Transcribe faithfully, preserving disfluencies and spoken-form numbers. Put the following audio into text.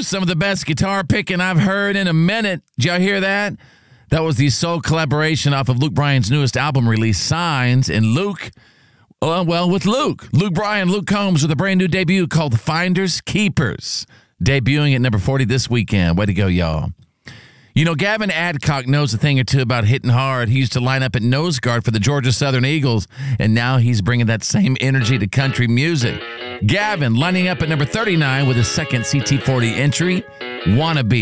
some of the best guitar picking I've heard in a minute. Did y'all hear that? That was the sole collaboration off of Luke Bryan's newest album release, Signs, and Luke, well, well, with Luke. Luke Bryan, Luke Combs with a brand new debut called Finders Keepers, debuting at number forty this weekend. Way to go, y'all. You know, Gavin Adcock knows a thing or two about hitting hard. He used to line up at nose guard for the Georgia Southern Eagles, and now he's bringing that same energy to country music. Gavin lining up at number thirty-nine with his second C T forty entry, Wannabe.